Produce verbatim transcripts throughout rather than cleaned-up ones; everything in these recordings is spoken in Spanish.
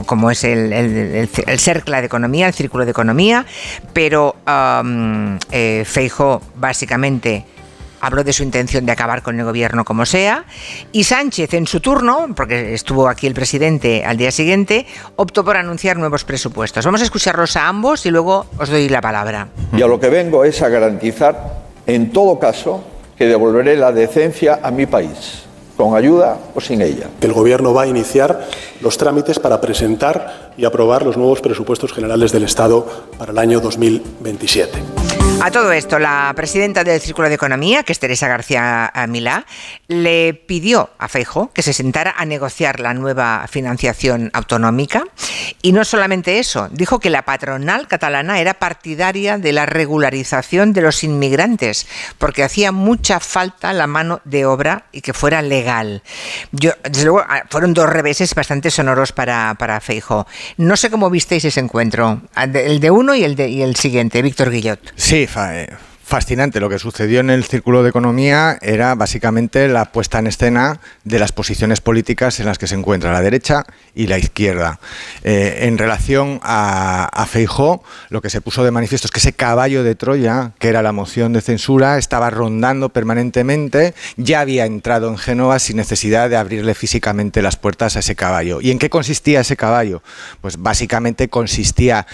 como es el, el, el, el cercle de economía, el círculo de economía, pero um, eh, Feijóo básicamente habló de su intención de acabar con el gobierno como sea, y Sánchez en su turno, porque estuvo aquí el presidente al día siguiente, optó por anunciar nuevos presupuestos. Vamos a escucharlos a ambos y luego os doy la palabra. Y a lo que vengo es a garantizar, en todo caso, que devolveré la decencia a mi país, con ayuda o sin ella. El Gobierno va a iniciar los trámites para presentar y aprobar los nuevos presupuestos generales del Estado para el año dos mil veintisiete. A todo esto, la presidenta del Círculo de Economía, que es Teresa García Milá, le pidió a Feijóo que se sentara a negociar la nueva financiación autonómica. Y no solamente eso, dijo que la patronal catalana era partidaria de la regularización de los inmigrantes, porque hacía mucha falta la mano de obra y que fuera legal. Yo, desde luego, fueron dos reveses bastante sonoros para, para Feijóo. No sé cómo visteis ese encuentro, el de uno y el, de, y el siguiente, Víctor Guillot. Sí, fascinante. Lo que sucedió en el Círculo de Economía era básicamente la puesta en escena de las posiciones políticas en las que se encuentra la derecha y la izquierda. Eh, en relación a, a Feijóo, lo que se puso de manifiesto es que ese caballo de Troya, que era la moción de censura, estaba rondando permanentemente, ya había entrado en Génova sin necesidad de abrirle físicamente las puertas a ese caballo. ¿Y en qué consistía ese caballo? Pues básicamente consistía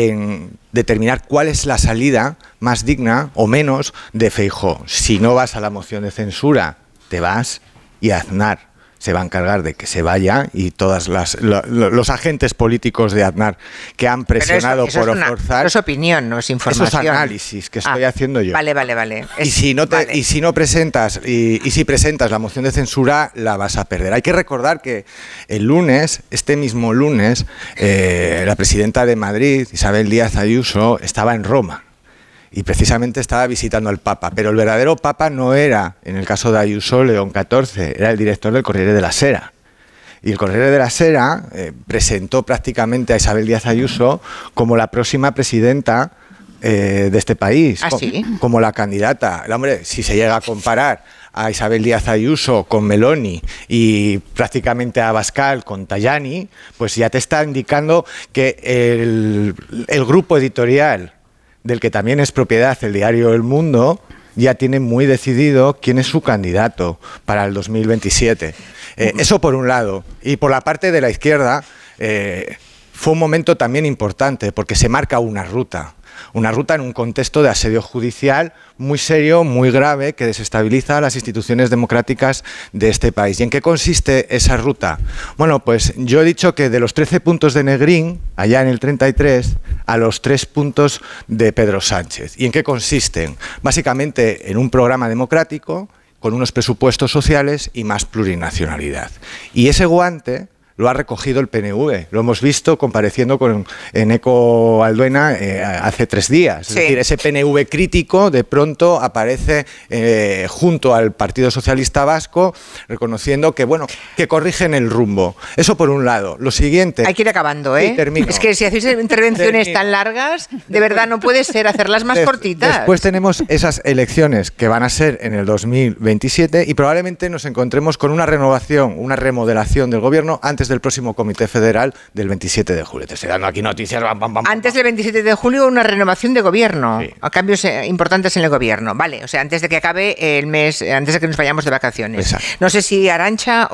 en determinar cuál es la salida más digna o menos de Feijóo. Si no vas a la moción de censura, te vas, y Aznar se va a encargar de que se vaya, y todos lo, los agentes políticos de Aznar que han presionado eso, eso por es una, forzar. Eso es opinión, no es información. Eso es análisis que estoy ah, haciendo yo. Vale, vale, vale. Es, y, si no te, vale. y si no presentas, y, y si presentas la moción de censura, la vas a perder. Hay que recordar que el lunes, este mismo lunes, eh, la presidenta de Madrid, Isabel Díaz Ayuso, estaba en Roma. Y precisamente estaba visitando al Papa, pero el verdadero Papa no era, en el caso de Ayuso, León catorce, era el director del Corriere della Sera. Y el Corriere della Sera eh, presentó prácticamente a Isabel Díaz Ayuso como la próxima presidenta eh, de este país, ¿Ah, sí? como, como la candidata. El hombre, si se llega a comparar a Isabel Díaz Ayuso con Meloni y prácticamente a Abascal con Tajani, pues ya te está indicando que el, el grupo editorial del que también es propiedad el diario El Mundo, ya tiene muy decidido quién es su candidato para el dos mil veintisiete. Eh, eso por un lado. Y por la parte de la izquierda, eh, fue un momento también importante, porque se marca una ruta. Una ruta en un contexto de asedio judicial muy serio, muy grave, que desestabiliza las instituciones democráticas de este país. ¿Y en qué consiste esa ruta? Bueno, pues yo he dicho que de los trece puntos de Negrín, allá en el treinta y tres, a los tres puntos de Pedro Sánchez. ¿Y en qué consisten? Básicamente en un programa democrático, con unos presupuestos sociales y más plurinacionalidad. Y ese guante lo ha recogido el P N V. Lo hemos visto compareciendo con Eneko Alduena eh, hace tres días. Sí. Es decir, ese P N V crítico de pronto aparece eh, junto al Partido Socialista Vasco, reconociendo que, bueno, que corrigen el rumbo. Eso por un lado. Lo siguiente... Hay que ir acabando, ¿eh? Sí, termino. Es que si hacéis intervenciones termino. tan largas, de verdad no puede ser hacerlas más Des, cortitas. Después tenemos esas elecciones que van a ser en el dos mil veintisiete y probablemente nos encontremos con una renovación, una remodelación del gobierno antes del próximo Comité Federal del veintisiete de julio. Te estoy dando aquí noticias. Bam, bam, bam, antes del veintisiete de julio, una renovación de gobierno. Sí. A cambios eh, importantes en el gobierno. Vale, o sea, antes de que acabe el mes, antes de que nos vayamos de vacaciones. Exacto. No sé si Arantxa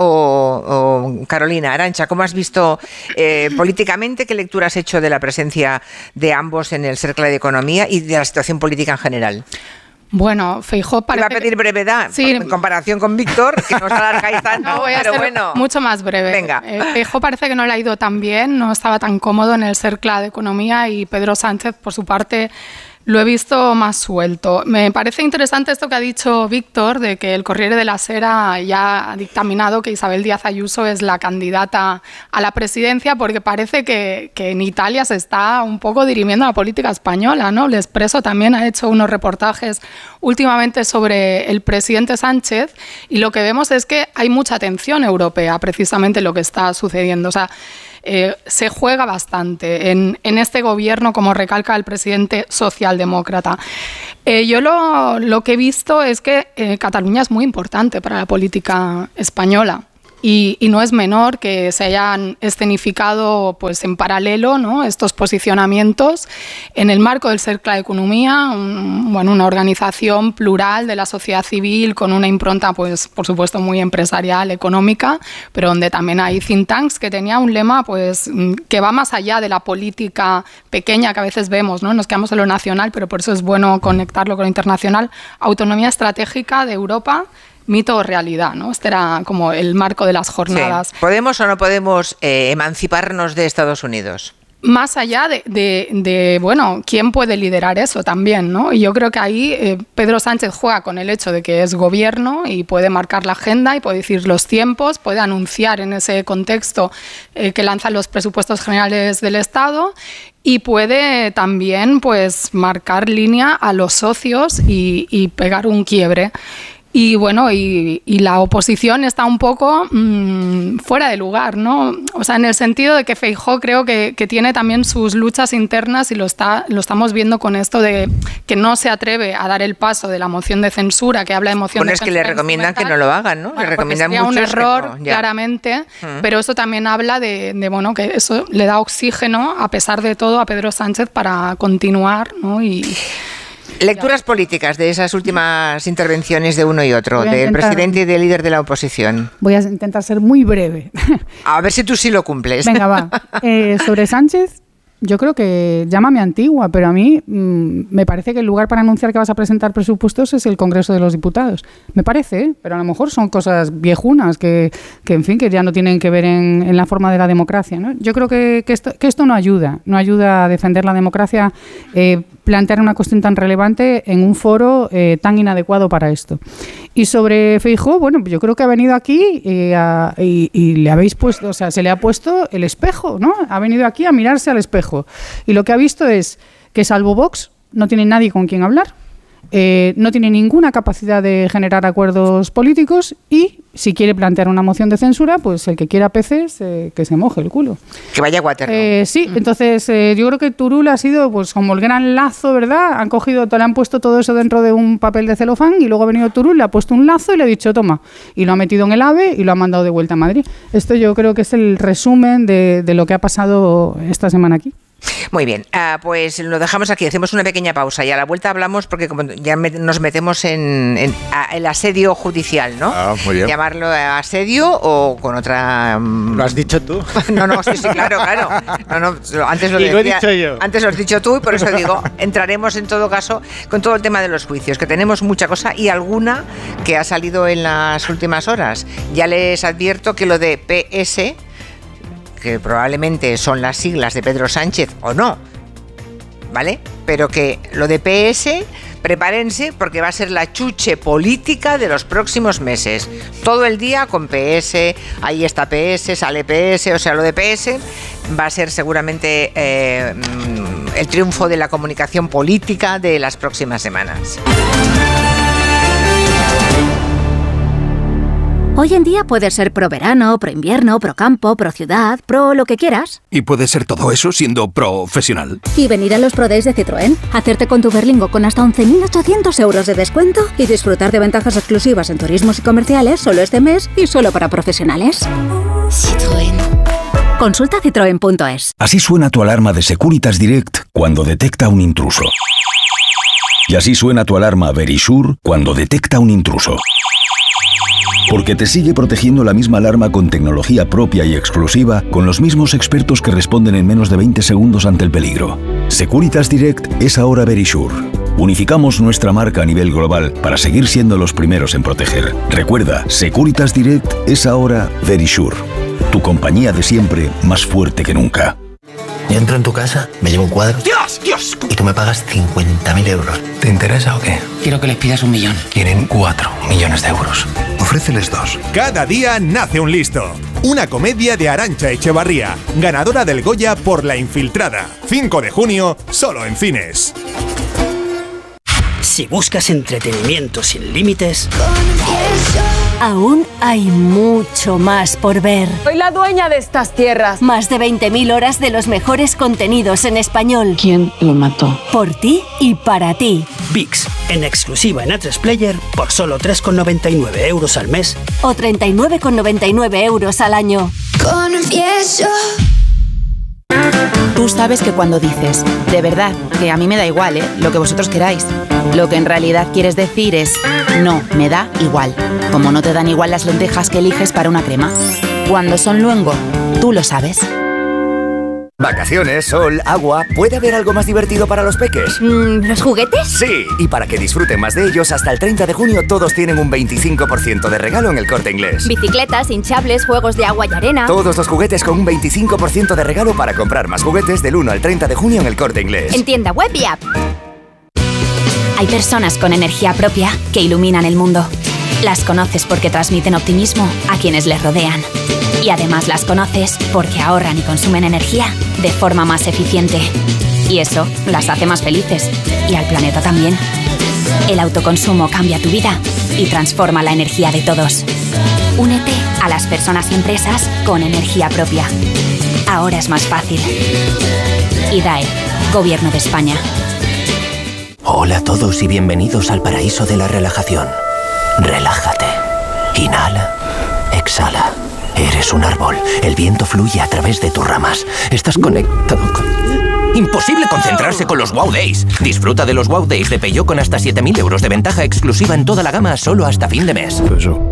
o, o Carolina. Arantxa, ¿cómo has visto eh, políticamente, qué lectura has hecho de la presencia de ambos en el Cercle de Economía y de la situación política en general? Bueno, Feijóo parece... Iba a pedir brevedad, sí, en comparación con Víctor, que no os alargáis tanto, no, voy a pero ser bueno. mucho más breve. Venga. Eh, Feijóo parece que no le ha ido tan bien, no estaba tan cómodo en el Cercle de Economía, y Pedro Sánchez, por su parte, lo he visto más suelto. Me parece interesante esto que ha dicho Víctor, de que el Corriere della Sera ya ha dictaminado que Isabel Díaz Ayuso es la candidata a la presidencia, porque parece que, que en Italia se está un poco dirimiendo la política española, ¿no? El Expresso también ha hecho unos reportajes últimamente sobre el presidente Sánchez, y lo que vemos es que hay mucha atención europea precisamente en lo que está sucediendo. O sea, Eh, se juega bastante en, en este gobierno, como recalca el presidente socialdemócrata. Eh, yo lo, lo que he visto es que eh, Cataluña es muy importante para la política española. Y, y no es menor que se hayan escenificado pues, en paralelo, ¿no?, estos posicionamientos en el marco del Cercle d'Economia, un, bueno, una organización plural de la sociedad civil con una impronta, pues, por supuesto, muy empresarial, económica, pero donde también hay think tanks que tenía un lema pues, que va más allá de la política pequeña que a veces vemos, ¿no? Nos quedamos en lo nacional, pero por eso es bueno conectarlo con lo internacional. Autonomía estratégica de Europa, mito o realidad, ¿no? Este era como el marco de las jornadas. Sí. ¿Podemos o no podemos eh, emanciparnos de Estados Unidos? Más allá de, de, de, bueno, ¿quién puede liderar eso también, ¿no? Y yo creo que ahí eh, Pedro Sánchez juega con el hecho de que es gobierno y puede marcar la agenda y puede decir los tiempos, puede anunciar en ese contexto eh, que lanzan los presupuestos generales del Estado y puede también, pues, marcar línea a los socios y, y pegar un quiebre. Y bueno, y, y la oposición está un poco mmm, fuera de lugar, ¿no? O sea, en el sentido de que Feijóo creo que, que tiene también sus luchas internas y lo está lo estamos viendo con esto de que no se atreve a dar el paso de la moción de censura, que habla de moción bueno, de es censura. Que le recomiendan que no lo hagan, ¿no? Bueno, le recomiendan sería un error, no, claramente, uh-huh. pero eso también habla de, de, bueno, que eso le da oxígeno, a pesar de todo, a Pedro Sánchez para continuar, ¿no? Y... Lecturas políticas de esas últimas intervenciones de uno y otro, del intentar, presidente y del líder de la oposición. Voy a intentar ser muy breve. A ver si tú sí lo cumples. Venga, va. Eh, sobre Sánchez, yo creo que, llámame antigua, pero a mí mmm, me parece que el lugar para anunciar que vas a presentar presupuestos es el Congreso de los Diputados. Me parece, ¿eh? Pero a lo mejor son cosas viejunas que, que en fin, que ya no tienen que ver en, en la forma de la democracia, ¿no? Yo creo que, que, esto, que esto no ayuda, no ayuda a defender la democracia, eh, plantear una cuestión tan relevante en un foro eh, tan inadecuado para esto. Y sobre Feijóo, bueno, yo creo que ha venido aquí eh, a, y, y le habéis puesto, o sea, se le ha puesto el espejo, ¿no? Ha venido aquí a mirarse al espejo. Y lo que ha visto es que, salvo Vox, no tiene nadie con quien hablar, eh, no tiene ninguna capacidad de generar acuerdos políticos y, si quiere plantear una moción de censura, pues el que quiera peces, eh, que se moje el culo. Que vaya a Waterloo. Eh, sí, mm. entonces eh, yo creo que Turull ha sido pues como el gran lazo, ¿verdad? Han cogido, le han puesto todo eso dentro de un papel de celofán y luego ha venido Turull, le ha puesto un lazo y le ha dicho toma, y lo ha metido en el AVE y lo ha mandado de vuelta a Madrid. Esto yo creo que es el resumen de, de lo que ha pasado esta semana aquí. Muy bien, uh, pues lo dejamos aquí, hacemos una pequeña pausa y a la vuelta hablamos porque como ya me, nos metemos en, en a, el asedio judicial, ¿no? Ah, muy bien. Llamarlo asedio o con otra... Um... ¿Lo has dicho tú? No, no, sí, sí, claro, claro. No, no, antes lo, y decía, lo he dicho yo. Antes lo has dicho tú y por eso digo, entraremos en todo caso con todo el tema de los juicios, que tenemos mucha cosa y alguna que ha salido en las últimas horas. Ya les advierto que lo de P S... que probablemente son las siglas de Pedro Sánchez o no, ¿vale? Pero que lo de P S, prepárense porque va a ser la chuche política de los próximos meses. Todo el día con P S, ahí está P S, sale P S, o sea, lo de P S va a ser seguramente eh, el triunfo de la comunicación política de las próximas semanas. Hoy en día puedes ser pro verano, pro invierno, pro campo, pro ciudad, pro lo que quieras. Y puedes ser todo eso siendo profesional. Y venir a los Pro Days de Citroën, hacerte con tu Berlingo con hasta once mil ochocientos euros de descuento y disfrutar de ventajas exclusivas en turismos y comerciales solo este mes y solo para profesionales. Citroën. Consulta citroen punto es. Así suena tu alarma de Securitas Direct cuando detecta un intruso. Y así suena tu alarma Verisure cuando detecta un intruso. Porque te sigue protegiendo la misma alarma con tecnología propia y exclusiva, con los mismos expertos que responden en menos de veinte segundos ante el peligro. Securitas Direct es ahora Verisure. Unificamos nuestra marca a nivel global para seguir siendo los primeros en proteger. Recuerda, Securitas Direct es ahora Verisure. Tu compañía de siempre, más fuerte que nunca. Yo entro en tu casa, me llevo cuadros. ¡Dios, Dios! Y tú me pagas cincuenta mil euros. ¿Te interesa o qué? Quiero que les pidas un millón. Quieren cuatro millones de euros. Ofréceles dos. Cada día nace un listo. Una comedia de Arantxa Echevarría, ganadora del Goya por La Infiltrada. cinco de junio, solo en cines. Si buscas entretenimiento sin límites... Aún hay mucho más por ver. Soy la dueña de estas tierras. Más de veinte mil horas de los mejores contenidos en español. ¿Quién lo mató? Por ti y para ti. VIX, en exclusiva en A tres Player, por solo tres con noventa y nueve euros al mes. O treinta y nueve con noventa y nueve euros al año. Confieso. Tú sabes que cuando dices, de verdad, que a mí me da igual, ¿eh? Lo que vosotros queráis. Lo que en realidad quieres decir es, no, me da igual. Como no te dan igual las lentejas que eliges para una crema. Cuando son luengo, tú lo sabes. Vacaciones, sol, agua... ¿Puede haber algo más divertido para los peques? Mm, ¿Los juguetes? Sí, y para que disfruten más de ellos, hasta el treinta de junio todos tienen un veinticinco por ciento de regalo en El Corte Inglés. Bicicletas, hinchables, juegos de agua y arena... Todos los juguetes con un veinticinco por ciento de regalo para comprar más juguetes del uno al treinta de junio en El Corte Inglés. En tienda web y app. Hay personas con energía propia que iluminan el mundo. Las conoces porque transmiten optimismo a quienes les rodean. Y además las conoces porque ahorran y consumen energía de forma más eficiente. Y eso las hace más felices. Y al planeta también. El autoconsumo cambia tu vida y transforma la energía de todos. Únete a las personas y empresas con energía propia. Ahora es más fácil. I D A E, Gobierno de España. Hola a todos y bienvenidos al paraíso de la relajación. Relájate. Inhala. Exhala. Eres un árbol. El viento fluye a través de tus ramas. Estás conectado con... Imposible concentrarse con los Wow Days. Disfruta de los Wow Days de Peugeot con hasta siete mil euros de ventaja exclusiva en toda la gama solo hasta fin de mes.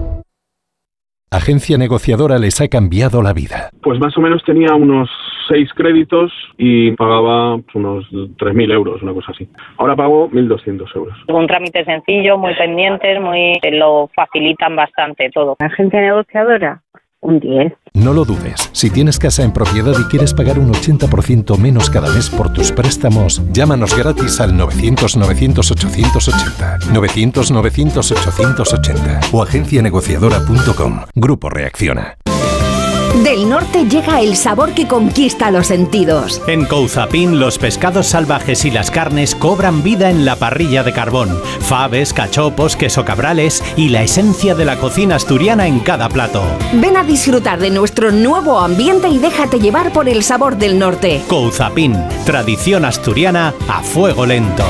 Agencia Negociadora les ha cambiado la vida. Pues más o menos tenía unos seis créditos y pagaba unos tres mil euros, una cosa así. Ahora pago mil doscientos euros. Un trámite sencillo, muy pendientes, muy lo facilitan bastante todo. Agencia Negociadora, un diez. No lo dudes. Si tienes casa en propiedad y quieres pagar un ochenta por ciento menos cada mes por tus préstamos, llámanos gratis al novecientos novecientos ochocientos ochenta. novecientos novecientos ochocientos ochenta o agencia negociadora punto com. Grupo Reacciona. Del norte llega el sabor que conquista los sentidos. En Couzapin, los pescados salvajes y las carnes cobran vida en la parrilla de carbón. Faves, cachopos, queso cabrales y la esencia de la cocina asturiana en cada plato. Ven a disfrutar de nuestro nuevo ambiente y déjate llevar por el sabor del norte. Couzapin, tradición asturiana a fuego lento.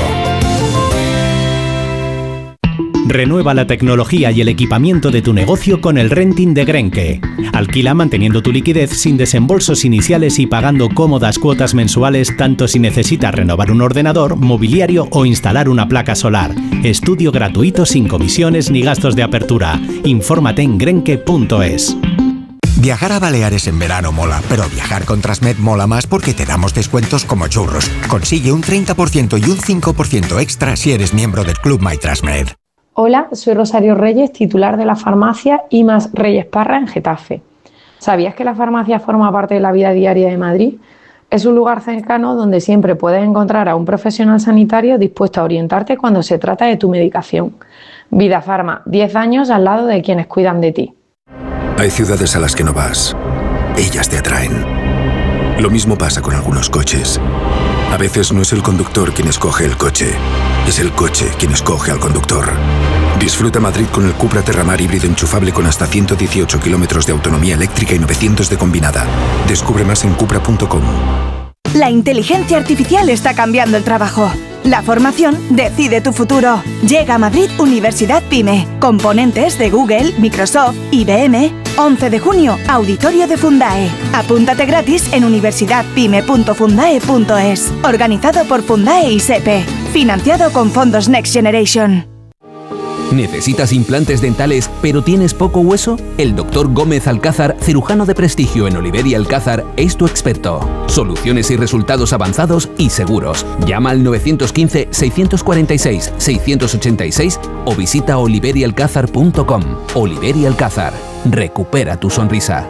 Renueva la tecnología y el equipamiento de tu negocio con el renting de Grenke. Alquila manteniendo tu liquidez sin desembolsos iniciales y pagando cómodas cuotas mensuales tanto si necesitas renovar un ordenador, mobiliario o instalar una placa solar. Estudio gratuito sin comisiones ni gastos de apertura. Infórmate en grenke punto es. Viajar a Baleares en verano mola, pero viajar con Transmed mola más porque te damos descuentos como churros. Consigue un treinta por ciento y un cinco por ciento extra si eres miembro del Club MyTransmed. Hola, soy Rosario Reyes, titular de la farmacia IMAS Reyes Parra en Getafe. ¿Sabías que la farmacia forma parte de la vida diaria de Madrid? Es un lugar cercano donde siempre puedes encontrar a un profesional sanitario dispuesto a orientarte cuando se trata de tu medicación. Vida Farma, diez años al lado de quienes cuidan de ti. Hay ciudades a las que no vas. Ellas te atraen. Lo mismo pasa con algunos coches. A veces no es el conductor quien escoge el coche, es el coche quien escoge al conductor. Disfruta Madrid con el Cupra Terramar híbrido enchufable con hasta ciento dieciocho kilómetros de autonomía eléctrica y novecientos de combinada. Descubre más en cupra punto com. La inteligencia artificial está cambiando el trabajo. La formación decide tu futuro. Llega a Madrid Universidad PyME. Componentes de Google, Microsoft, I B M. once de junio, Auditorio de Fundae. Apúntate gratis en universidad pyme punto fundae punto es. Organizado por Fundae y SEPE. Financiado con fondos Next Generation. ¿Necesitas implantes dentales pero tienes poco hueso? El doctor Gómez Alcázar, cirujano de prestigio en Oliver y Alcázar, es tu experto. Soluciones y resultados avanzados y seguros. Llama al nueve uno cinco, seis cuatro seis, seis ocho seis o visita oliver y alcázar punto com. Oliver y Alcázar. Recupera tu sonrisa.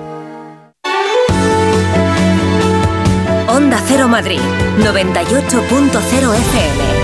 Onda Cero Madrid, noventa y ocho punto cero F M.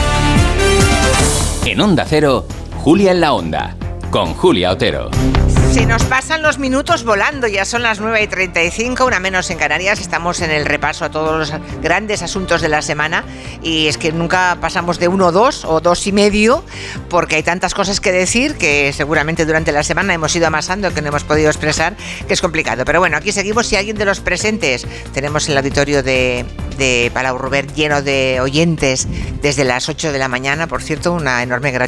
En Onda Cero, Julia en la Onda, con Julia Otero. Se nos pasan los minutos volando, ya son las nueve y treinta y cinco, una menos en Canarias. Estamos en el repaso a todos los grandes asuntos de la semana y es que nunca pasamos de uno o dos o dos y medio porque hay tantas cosas que decir que seguramente durante la semana hemos ido amasando que no hemos podido expresar, que es complicado. Pero bueno, aquí seguimos. Si alguien de los presentes, tenemos el auditorio de, de Palau Robert lleno de oyentes desde las ocho de la mañana, por cierto, una enorme gratitud